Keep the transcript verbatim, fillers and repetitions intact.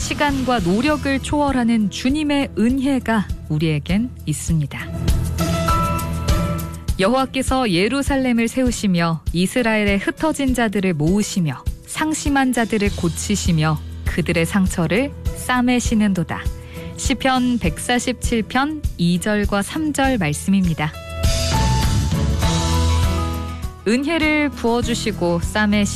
시간과 노력을 초월하는 주님의 은혜가 우리에겐 있습니다. 여호와께서 예루살렘을 세우시며 이스라엘의 흩어진 자들을 모으시며 상심한 자들을 고치시며 그들의 상처를 싸매시는도다. 시편 백사십칠 편 이 절과 삼 절 말씀입니다. 은혜를 부어주시고 싸매시